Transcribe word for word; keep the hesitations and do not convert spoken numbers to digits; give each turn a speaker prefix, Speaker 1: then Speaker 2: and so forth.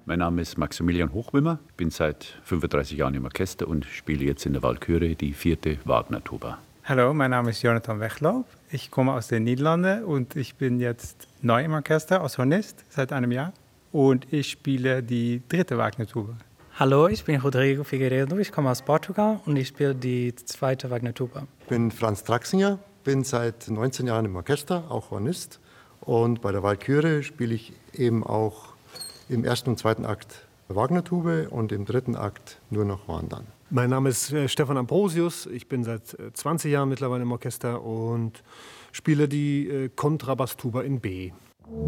Speaker 1: Mein Name ist Maximilian Hochwimmer, bin seit fünfunddreißig Jahren im Orchester und spiele jetzt in der Walküre die vierte Wagner-Tuba.
Speaker 2: Hallo, mein Name ist Jonathan Wegloop. Ich komme aus den Niederlanden und ich bin jetzt neu im Orchester als Hornist seit einem Jahr. Und ich spiele die dritte Wagner-Tuba.
Speaker 3: Hallo, ich bin Rodrigo Figueiredo, ich komme aus Portugal und ich spiele die zweite Wagner-Tuba.
Speaker 4: Ich bin Franz Traxinger, bin seit neunzehn Jahren im Orchester, auch Hornist. Und bei der Walküre spiele ich eben auch im ersten und zweiten Akt Wagner-Tube und im dritten Akt nur noch Horn dann.
Speaker 5: Mein Name ist äh, Stefan Ambrosius, ich bin seit äh, zwanzig Jahren mittlerweile im Orchester und spiele die äh, Kontrabass-Tuba in B.